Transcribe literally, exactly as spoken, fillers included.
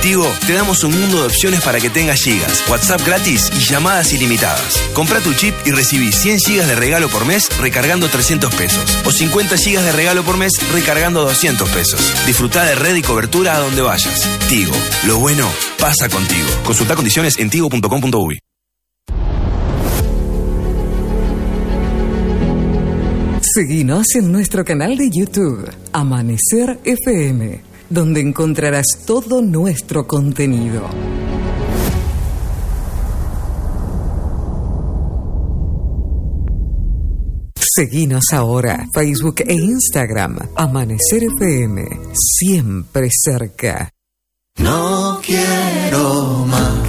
Tigo te damos un mundo de opciones para que tengas gigas, WhatsApp gratis y llamadas ilimitadas. Comprá tu chip y recibí cien gigas de regalo por mes recargando trescientos pesos. O cincuenta gigas de regalo por mes recargando doscientos pesos. Disfrutá de red y cobertura a donde vayas. Tigo, lo bueno pasa contigo. Consulta condiciones en tigo punto com punto uy. Seguinos en nuestro canal de YouTube, Amanecer F M, donde encontrarás todo nuestro contenido. Seguinos ahora, Facebook e Instagram, Amanecer F M, siempre cerca. No quiero más